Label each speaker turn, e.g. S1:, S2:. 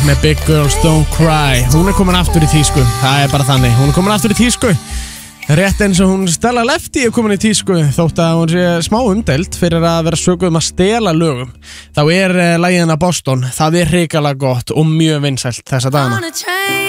S1: með Big Girls Don't Cry. Hún komin aftur í tísku, það bara þannig. Hún komin aftur í tísku. Rétt eins og hún Stella Lefty komin í tísku, þótt að hún sé smá umdeild fyrir að vera sökuð að stela lögum. Þá lagið hennar Boston, það hrikalega gott og mjög vinsælt þessa dagana.